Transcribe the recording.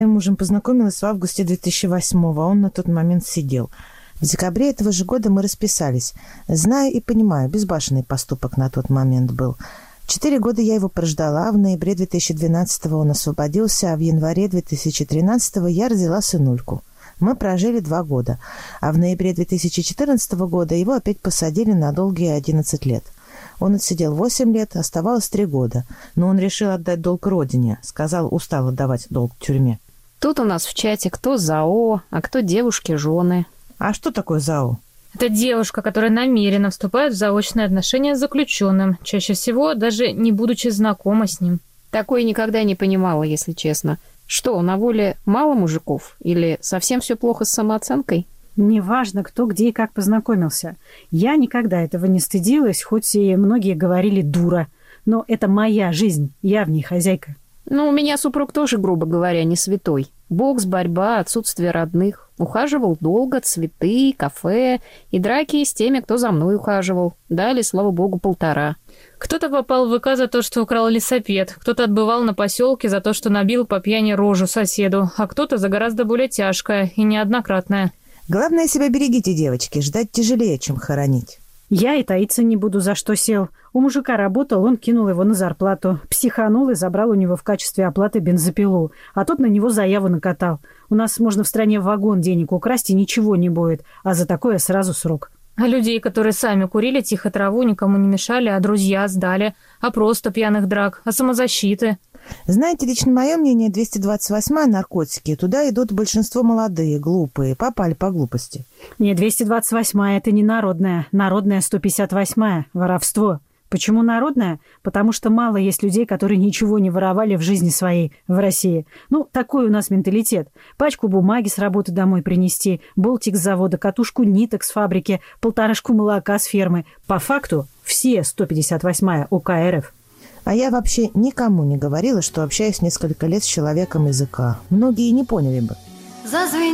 Я с мужем познакомилась в августе 2008-го, он на тот момент сидел. В декабре этого же года мы расписались. Знаю и понимаю, безбашенный поступок на тот момент был. 4 года я его прождала, в ноябре 2012-го он освободился, а в январе 2013-го я родила сынульку. Мы прожили 2 года, а в ноябре 2014 года его опять посадили на долгие 11 лет. Он отсидел 8 лет, оставалось 3 года, но он решил отдать долг родине, сказал, устал отдавать долг в тюрьме. Тут у нас в чате кто ЗАО, а кто девушки-жены. А что такое ЗАО? Это девушка, которая намеренно вступает в заочные отношения с заключенным, чаще всего даже не будучи знакома с ним. Такое никогда не понимала, если честно. Что, на воле мало мужиков? Или совсем все плохо с самооценкой? Неважно, кто где и как познакомился. Я никогда этого не стыдилась, хоть и многие говорили «дура». Но это моя жизнь, я в ней хозяйка. Ну, у меня супруг тоже, грубо говоря, не святой. Бокс, борьба, отсутствие родных. Ухаживал долго, цветы, кафе и драки с теми, кто за мной ухаживал. Дали, слава богу, 1,5. Кто-то попал в ВК за то, что украл лесопед, кто-то отбывал на поселке за то, что набил по пьяни рожу соседу, а кто-то за гораздо более тяжкое и неоднократное. Главное, себя берегите, девочки, ждать тяжелее, чем хоронить. Я и таиться не буду, за что сел. У мужика работал, он кинул его на зарплату. Психанул и забрал у него в качестве оплаты бензопилу. А тот на него заяву накатал. У нас можно в стране вагон денег украсть и ничего не будет. А за такое сразу срок. А людей, которые сами курили тихо траву, никому не мешали, а друзья сдали, а просто пьяных драк, а самозащиты. Знаете, лично мое мнение, 228-я наркотики. Туда идут большинство молодые, глупые, попали по глупости. Не, 228-я это не народная. Народная 158-я. Воровство. Почему народная? Потому что мало есть людей, которые ничего не воровали в жизни своей в России. Ну, такой у нас менталитет. Пачку бумаги с работы домой принести, болтик с завода, катушку ниток с фабрики, 1,5 молока с фермы. По факту все 158-я УК РФ. А я вообще никому не говорила, что общаюсь несколько лет с человеком языка. Многие не поняли бы.